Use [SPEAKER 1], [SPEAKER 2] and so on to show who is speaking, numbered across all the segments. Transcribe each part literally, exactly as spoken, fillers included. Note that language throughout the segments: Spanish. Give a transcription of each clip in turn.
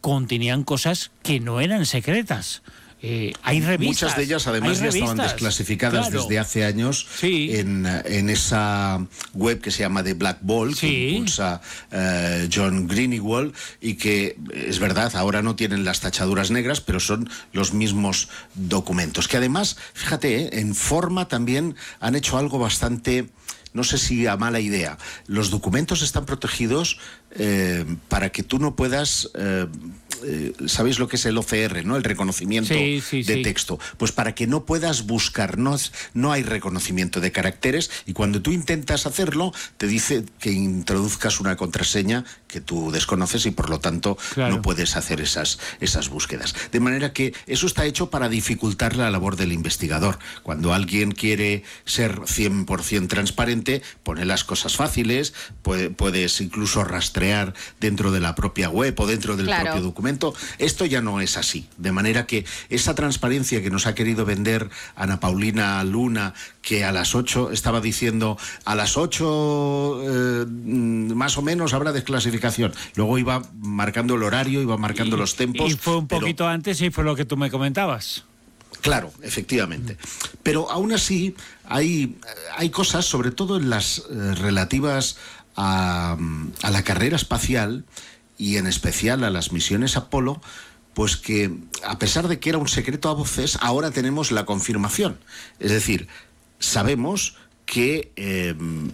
[SPEAKER 1] contenían cosas que no eran secretas. Eh, hay revistas.
[SPEAKER 2] Muchas de ellas además ya estaban desclasificadas, claro, desde hace años, sí, en, en esa web que se llama The Black Ball, sí, que impulsa uh, John Greenewald, y que es verdad, ahora no tienen las tachaduras negras, pero son los mismos documentos. Que además, fíjate, eh, en forma también han hecho algo bastante, no sé si a mala idea. Los documentos están protegidos eh, para que tú no puedas... Eh, Eh, ¿sabéis lo que es el O C R, ¿no? El reconocimiento sí, sí, de sí. texto. Pues para que no puedas buscar, no, no hay reconocimiento de caracteres, y cuando tú intentas hacerlo, te dice que introduzcas una contraseña que tú desconoces y por lo tanto claro, no puedes hacer esas, esas búsquedas. De manera que eso está hecho para dificultar la labor del investigador. Cuando alguien quiere ser cien por ciento transparente, pone las cosas fáciles, puede, puedes incluso rastrear dentro de la propia web o dentro del claro. propio documento. Esto ya no es así, de manera que esa transparencia que nos ha querido vender Ana Paulina Luna, que a las ocho estaba diciendo a las ocho eh, más o menos habrá desclasificación, luego iba marcando el horario, iba marcando y, los tiempos.
[SPEAKER 1] Y fue un poquito pero... antes y fue lo que tú me comentabas.
[SPEAKER 2] Claro, efectivamente. Pero aún así hay, hay cosas, sobre todo en las eh, relativas a, a la carrera espacial, y en especial a las misiones Apolo, pues que a pesar de que era un secreto a voces, ahora tenemos la confirmación. Es decir, sabemos que eh,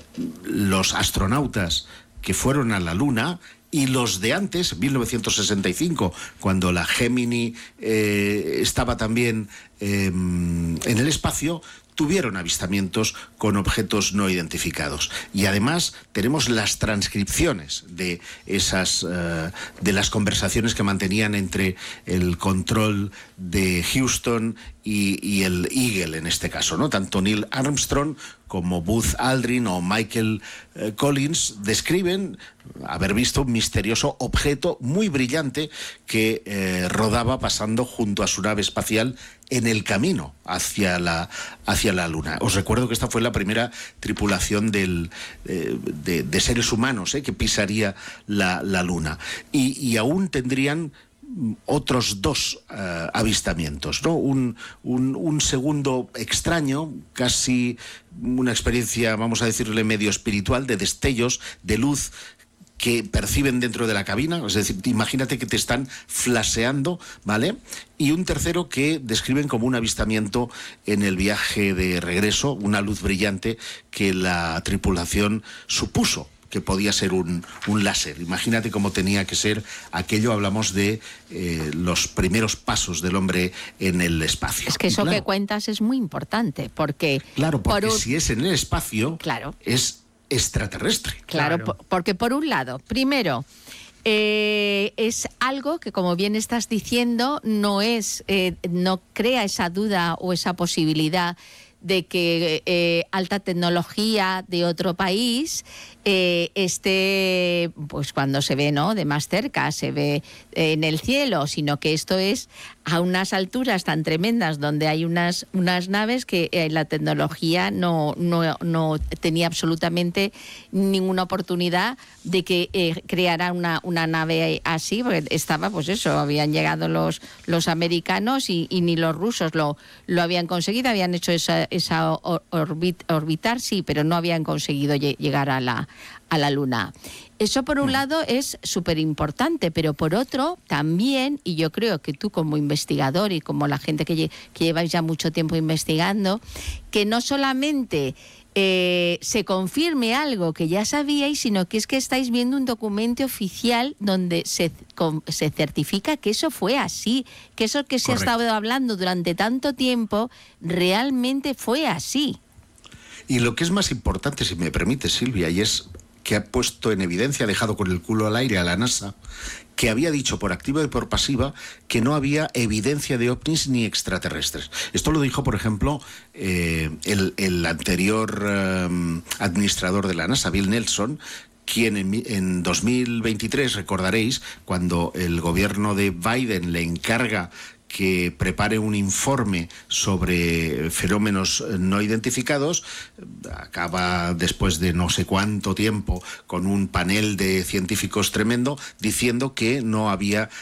[SPEAKER 2] los astronautas que fueron a la Luna y los de antes, mil novecientos sesenta y cinco, cuando la Gemini eh, estaba también eh, en el espacio, tuvieron avistamientos con objetos no identificados. Y además tenemos las transcripciones de esas uh, de las conversaciones que mantenían entre el control de Houston y, y el Eagle en este caso, ¿no? Tanto Neil Armstrong como Buzz Aldrin o Michael eh, Collins describen haber visto un misterioso objeto muy brillante que eh, rodaba pasando junto a su nave espacial en el camino hacia la, hacia la Luna. Os recuerdo que esta fue la primera tripulación del, eh, de, de seres humanos eh, que pisaría la, la Luna. Y, y aún tendrían otros dos uh, avistamientos, ¿no? Un, un, un segundo extraño, casi una experiencia, vamos a decirle, medio espiritual, de destellos de luz que perciben dentro de la cabina, es decir, imagínate que te están flasheando, ¿vale? Y un tercero que describen como un avistamiento en el viaje de regreso, una luz brillante que la tripulación supuso que podía ser un, un láser. Imagínate cómo tenía que ser aquello. Hablamos de eh, los primeros pasos del hombre en el espacio.
[SPEAKER 3] Es que eso claro, que cuentas es muy importante, porque...
[SPEAKER 2] Claro, porque
[SPEAKER 3] por un...
[SPEAKER 2] si es en el espacio,
[SPEAKER 3] claro,
[SPEAKER 2] es extraterrestre.
[SPEAKER 3] Claro, claro. porque por un lado, primero, eh, es algo que, como bien estás diciendo, no es, eh, no crea esa duda o esa posibilidad de que eh, alta tecnología de otro país eh, esté, pues cuando se ve, ¿no?, de más cerca, se ve eh, en el cielo, sino que esto es a unas alturas tan tremendas donde hay unas, unas naves que eh, la tecnología no, no, no tenía absolutamente ninguna oportunidad de que eh, creara una, una nave así, porque estaba, pues eso, habían llegado los, los americanos y, y ni los rusos lo, lo habían conseguido, habían hecho esa, esa orbit, orbitar, sí, pero no habían conseguido llegar a la, a la Luna. Eso por un lado es súper importante, pero por otro también, y yo creo que tú como investigador y como la gente que, lle que lleváis ya mucho tiempo investigando, que no solamente eh, se confirme algo que ya sabíais, sino que es que estáis viendo un documento oficial donde se, con, se certifica que eso fue así, que eso que se Correcto. ha estado hablando durante tanto tiempo realmente fue así.
[SPEAKER 2] Y lo que es más importante, si me permite, Silvia, y es que ha puesto en evidencia, ha dejado con el culo al aire a la NASA, que había dicho por activa y por pasiva que no había evidencia de ovnis ni extraterrestres. Esto lo dijo, por ejemplo, eh, el, el anterior eh, administrador de la NASA, Bill Nelson, quien en, en dos mil veintitrés, recordaréis, cuando el gobierno de Biden le encarga que prepare un informe sobre fenómenos no identificados, acaba después de no sé cuánto tiempo con un panel de científicos tremendo diciendo que no había